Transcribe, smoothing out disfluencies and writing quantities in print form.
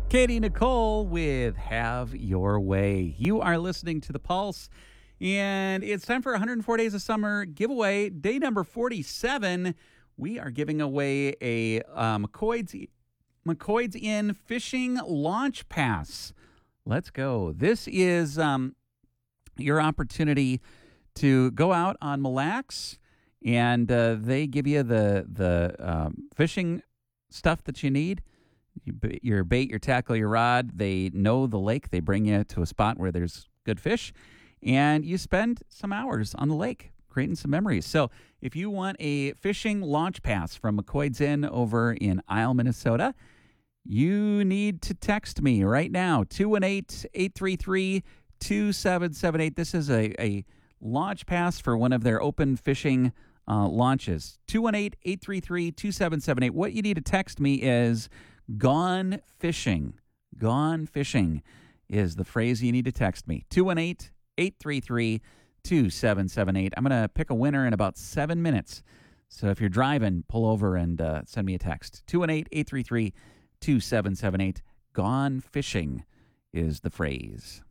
Katie Nicole with Have Your Way. You are listening to The Pulse, and it's time for 104 Days of Summer giveaway. Day number 47, we are giving away a McCoyd's Inn Fishing Launch Pass. Let's go. This is your opportunity to go out on Mille Lacs, and they give you the fishing stuff that you need. Your bait, your tackle, your rod. They know the lake. They bring you to a spot where there's good fish, and you spend some hours on the lake creating some memories. So if you want a fishing launch pass from McCoyd's Inn over in Isle, Minnesota, you need to text me right now, 218-833-2778. This is a launch pass for one of their open fishing launches. 218-833-2778. What you need to text me is Gone Fishing. Gone Fishing is the phrase you need to text me. 218-833-2778. I'm going to pick a winner in about 7 minutes. So if you're driving, pull over and send me a text. 218-833-2778. Gone Fishing is the phrase.